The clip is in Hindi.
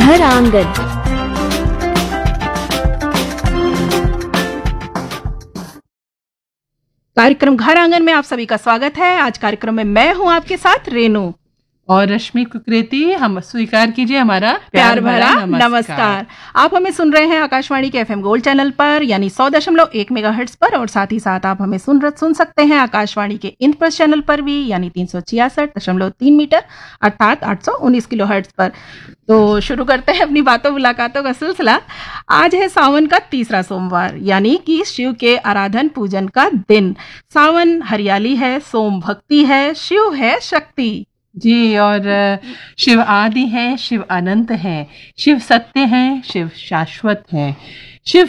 घर आंगन। कार्यक्रम घर आंगन में आप सभी का स्वागत है। आज कार्यक्रम में मैं हूं आपके साथ रेनू और रश्मि कुकरेती। हम स्वीकार कीजिए हमारा प्यार भरा नमस्कार। आप हमें सुन रहे हैं आकाशवाणी के एफएम गोल्ड चैनल पर यानी 100.1 मेगाहर्ट्ज पर, और साथ ही साथ आप हमें सुन सकते हैं आकाशवाणी के इंद्रप्रस्थ चैनल पर भी यानी 366.3 मीटर अर्थात 819 किलोहर्ट्ज पर। तो शुरू करते हैं अपनी बातों मुलाकातों का सिलसिला। आज है सावन का तीसरा सोमवार यानी कि शिव के आराधन पूजन का दिन। सावन हरियाली है, सोम भक्ति है, शिव है शक्ति जी। और शिव आदि है, शिव अनंत है, शिव सत्य है, शिव शाश्वत है, शिव